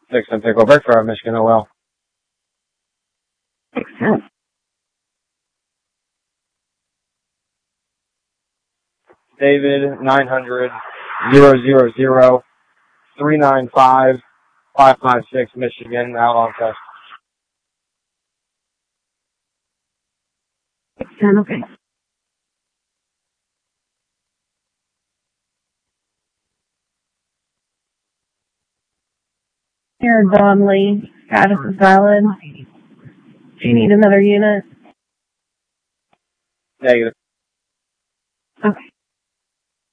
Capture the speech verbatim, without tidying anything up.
six and Pickle Brick for Michigan O L. six ten. David, nine hundred, zero zero zero, three nine five, five five six, Michigan, out on test. six ten, okay. Here, Don Lee. Status is valid. Do you need another unit? Negative. Okay.